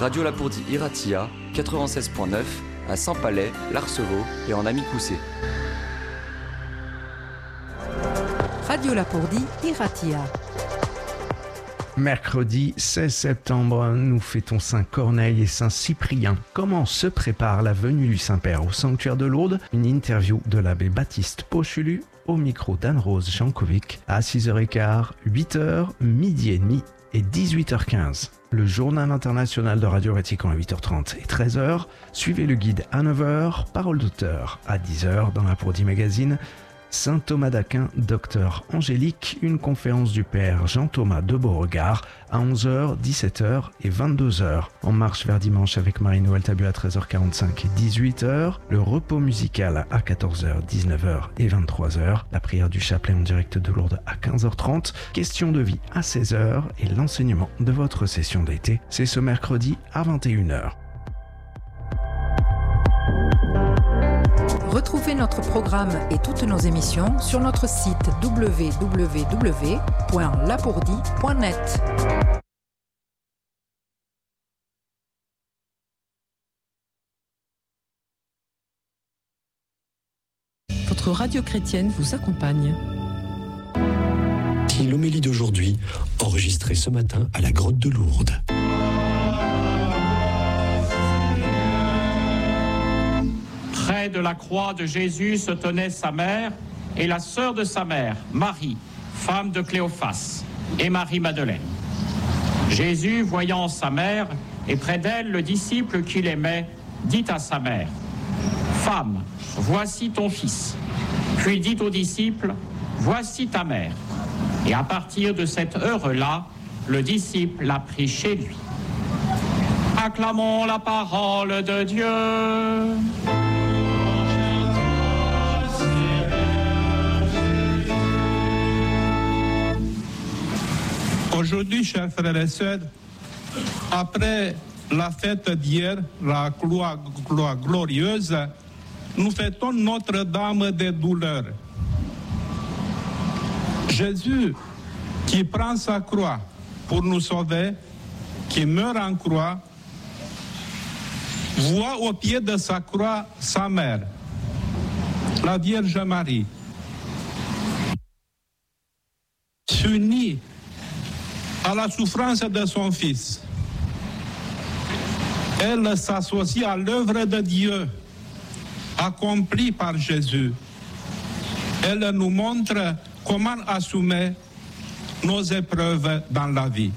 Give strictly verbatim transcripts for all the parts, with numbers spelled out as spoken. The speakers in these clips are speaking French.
Radio Lapourdie Iratia, quatre-vingt-seize point neuf, à Saint-Palais, l'Arceveau et en Amicoussé. Radio Lapourdie Iratia. Mercredi seize septembre, nous fêtons Saint-Corneille et Saint-Cyprien. Comment se prépare la venue du Saint-Père au sanctuaire de Lourdes? Une interview de l'abbé Baptiste Pochelu au micro d'Anne-Rose Jankovic à six heures quinze, huit heures, midi et demi et dix-huit heures quinze. Le journal international de Radio Vatican à huit heures trente et treize heures. Suivez le guide à neuf heures, Parole d'auteur à dix heures dans Lapourdie Magazine. Saint Thomas d'Aquin, docteur Angélique, une conférence du père Jean-Thomas de Beauregard à onze heures, dix-sept heures et vingt-deux heures. En marche vers dimanche avec Marie-Noël Tabu à treize heures quarante-cinq et dix-huit heures. Le repos musical à quatorze heures, dix-neuf heures et vingt-trois heures. La prière du chapelet en direct de Lourdes à quinze heures trente. Question de vie à seize heures et l'enseignement de votre session d'été. C'est ce mercredi à vingt et une heures. Retrouvez notre programme et toutes nos émissions sur notre site w w w point lapourdie point net. Votre radio chrétienne vous accompagne. L'homélie d'aujourd'hui, enregistrée ce matin à la grotte de Lourdes. Près de la croix de Jésus se tenaient sa mère et la sœur de sa mère, Marie, femme de Cléophas, et Marie-Madeleine. Jésus, voyant sa mère et près d'elle le disciple qu'il aimait, dit à sa mère, « Femme, voici ton fils. » Puis dit au disciple, « Voici ta mère. » Et à partir de cette heure-là, le disciple l'a pris chez lui. Acclamons la parole de Dieu. Aujourd'hui, chers frères et sœurs, après la fête d'hier, la croix, croix glorieuse, nous fêtons Notre-Dame des douleurs. Jésus, qui prend sa croix pour nous sauver, qui meurt en croix, voit au pied de sa croix sa mère, la Vierge Marie, s'unit à la souffrance de son Fils. Elle s'associe à l'œuvre de Dieu accomplie par Jésus. Elle nous montre comment assumer nos épreuves dans la vie.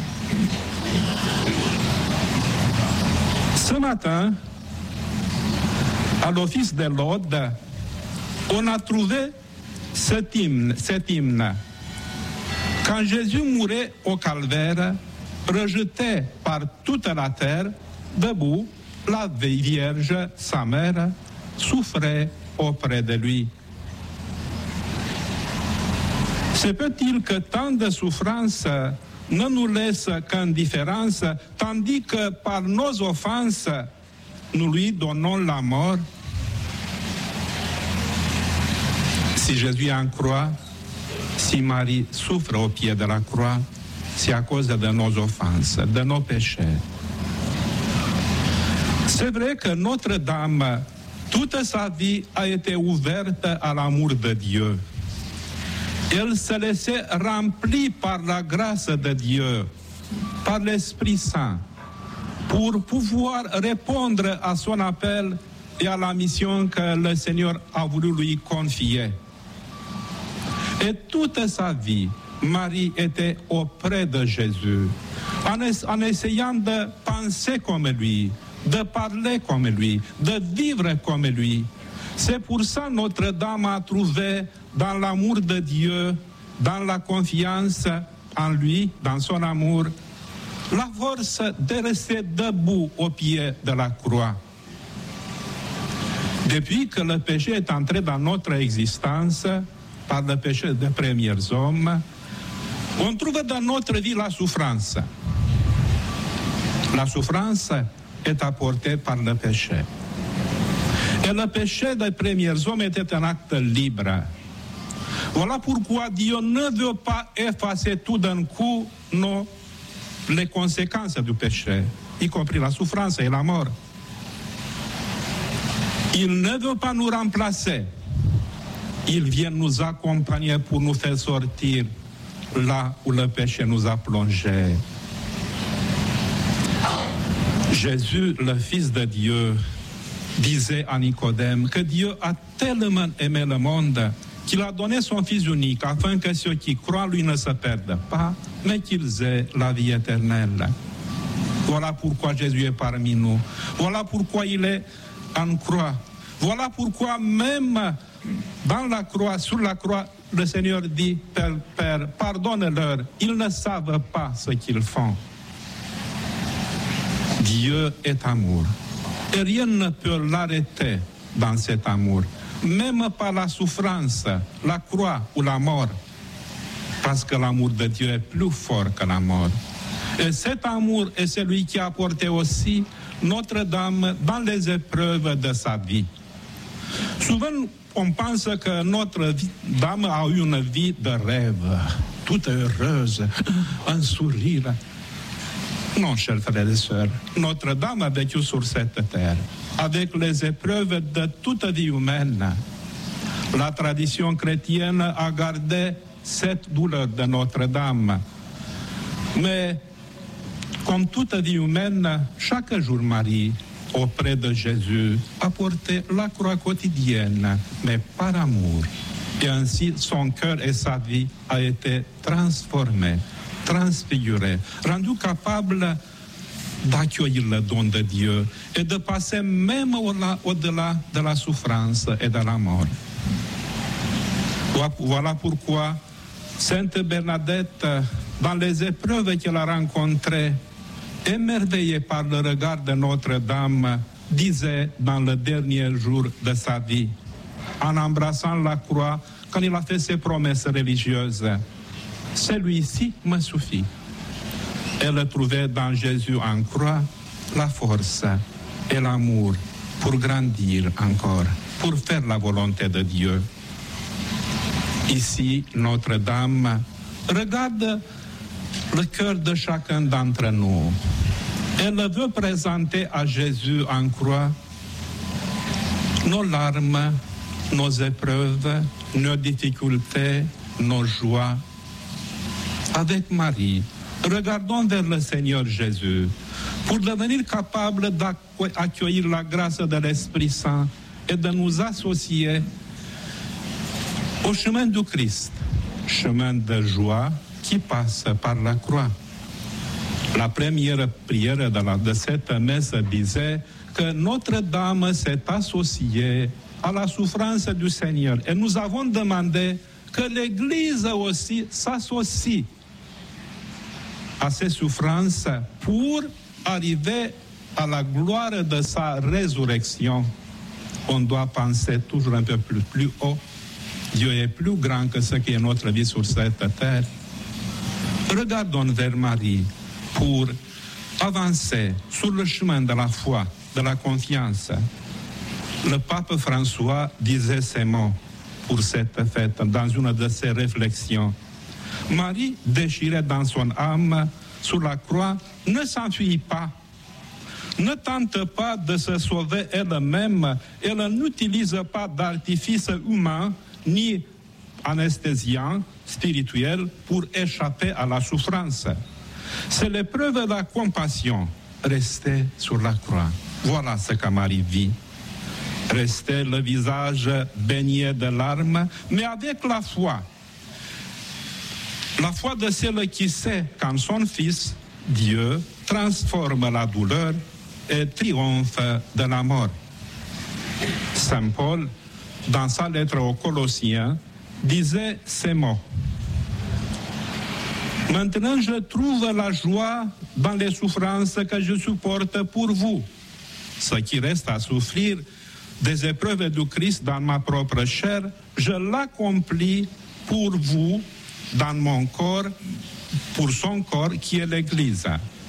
Ce matin, à l'office de l'Aude, on a trouvé cet hymne, cet hymne. Quand Jésus mourait au calvaire, rejeté par toute la terre, debout, la Vierge, sa mère, souffrait auprès de lui. Se peut-il que tant de souffrances ne nous laissent qu'indifférence, tandis que par nos offenses, nous lui donnons la mort? Si Jésus en croit, si Marie souffre au pied de la croix, c'est à cause de nos offenses, de nos péchés. C'est vrai que Notre-Dame, toute sa vie a été ouverte à l'amour de Dieu. Elle se laissait remplie par la grâce de Dieu, par l'Esprit Saint, pour pouvoir répondre à son appel et à la mission que le Seigneur a voulu lui confier. Et toute sa vie, Marie était auprès de Jésus, en, es- en essayant de penser comme lui, de parler comme lui, de vivre comme lui. C'est pour ça que Notre-Dame a trouvé dans l'amour de Dieu, dans la confiance en lui, dans son amour, la force de rester debout au pied de la croix. Depuis que le péché est entré dans notre existence, par le péché des premiers hommes, on trouve dans notre vie la souffrance. La souffrance est apportée par le péché. Et le péché des premiers hommes était un acte libre. Voilà pourquoi Dieu ne veut pas effacer tout d'un coup nos, les conséquences du péché. y compris la souffrance et la mort. Il ne veut pas nous remplacer. Il vient nous accompagner pour nous faire sortir là où le péché nous a plongés. Jésus, le Fils de Dieu, disait à Nicodème que Dieu a tellement aimé le monde qu'il a donné son Fils unique afin que ceux qui croient en lui ne se perdent pas, mais qu'ils aient la vie éternelle. Voilà pourquoi Jésus est parmi nous. Voilà pourquoi il est en croix. Voilà pourquoi même dans la croix, sur la croix, le Seigneur dit, Père, Père, pardonne-leur, ils ne savent pas ce qu'ils font. Dieu est amour. Et rien ne peut l'arrêter dans cet amour, même pas la souffrance, la croix ou la mort, parce que l'amour de Dieu est plus fort que la mort. Et cet amour est celui qui a apporté aussi Notre-Dame dans les épreuves de sa vie. Souvent, on pense que Notre-Dame a eu une vie de rêve, toute heureuse, un sourire. Non, chers frères et sœurs, Notre-Dame a vécu sur cette terre, avec les épreuves de toute vie humaine. La tradition chrétienne a gardé cette douleur de Notre-Dame. Mais, comme toute vie humaine, chaque jour, Marie, auprès de Jésus, a porté la croix quotidienne, mais par amour. Et ainsi, son cœur et sa vie ont été transformés, transfigurés, rendus capables d'accueillir le don de Dieu et de passer même au-delà de la souffrance et de la mort. Voilà pourquoi Sainte Bernadette, dans les épreuves qu'elle a rencontrées, émerveillée par le regard de Notre-Dame, disait dans le dernier jour de sa vie, en embrassant la croix, quand il a fait ses promesses religieuses, « Celui-ci me suffit ». Elle trouvait dans Jésus en croix la force et l'amour pour grandir encore, pour faire la volonté de Dieu. Ici, Notre-Dame regarde le cœur de chacun d'entre nous. Elle veut présenter à Jésus en croix nos larmes, nos épreuves, nos difficultés, nos joies. Avec Marie, regardons vers le Seigneur Jésus pour devenir capables d'accueillir la grâce de l'Esprit Saint et de nous associer au chemin du Christ, chemin de joie qui passe par la croix. La première prière de, la, de cette messe disait que Notre-Dame s'est associée à la souffrance du Seigneur. Et nous avons demandé que l'Église aussi s'associe à ces souffrances pour arriver à la gloire de sa résurrection. On doit penser toujours un peu plus, plus haut. Dieu est plus grand que ce qui est notre vie sur cette terre. Regardons vers Marie pour avancer sur le chemin de la foi, de la confiance. Le pape François disait ces mots pour cette fête dans une de ses réflexions. Marie, déchirée dans son âme sur la croix, ne s'enfuit pas, ne tente pas de se sauver elle-même, elle n'utilise pas d'artifice humain ni anesthésiant spirituel pour échapper à la souffrance. C'est l'épreuve de la compassion, rester sur la croix. Voilà ce que Marie vit. Rester le visage baigné de larmes, mais avec la foi. La foi de celle qui sait qu'en son Fils, Dieu transforme la douleur et triomphe de la mort. Saint Paul, dans sa lettre aux Colossiens, disait ces mots. Maintenant, je trouve la joie dans les souffrances que je supporte pour vous. Ce qui reste à souffrir des épreuves du Christ dans ma propre chair, je l'accomplis pour vous, dans mon corps, pour son corps qui est l'Église.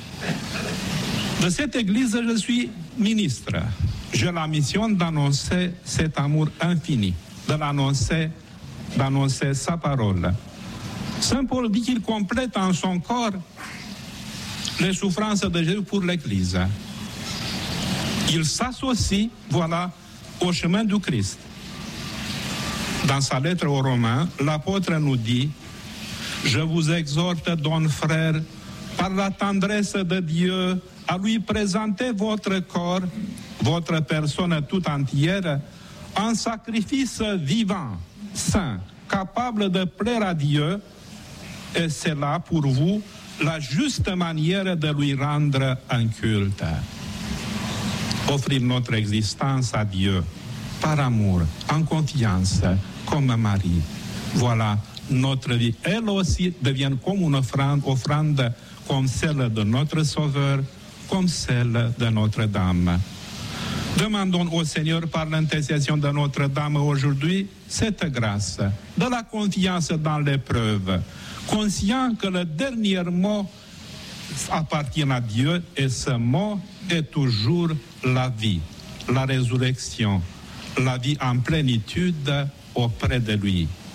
De cette Église, je suis ministre. J'ai la mission d'annoncer cet amour infini, de l'annoncer, d'annoncer sa parole. Saint Paul dit qu'il complète en son corps les souffrances de Jésus pour l'Église. Il s'associe, voilà, au chemin du Christ. Dans sa lettre aux Romains, l'apôtre nous dit « Je vous exhorte donc, frères, par la tendresse de Dieu, à lui présenter votre corps, votre personne tout entière, en sacrifice vivant, saint, capable de plaire à Dieu, et c'est là pour vous la juste manière de lui rendre un culte. » Offrir notre existence à Dieu, par amour, en confiance, comme Marie. Voilà, notre vie, elle aussi, devient comme une offrande, offrande comme celle de notre Sauveur, comme celle de Notre-Dame. Demandons au Seigneur, par l'intercession de Notre-Dame aujourd'hui, cette grâce, de la confiance dans l'épreuve, conscient que le dernier mot appartient à Dieu et ce mot est toujours la vie, la résurrection, la vie en plénitude auprès de lui.